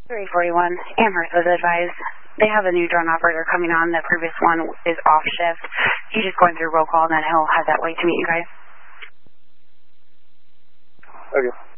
341, Amherst was advised. They have a new drone operator coming on. The previous one is off shift. He's just going through roll call, and then he'll have that way to meet you guys. Okay.